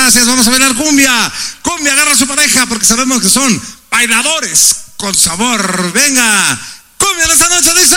gracias. Vamos a bailar cumbia. Cumbia, agarra a su pareja porque sabemos que son bailadores con sabor. Venga, cumbia en esta noche, dice.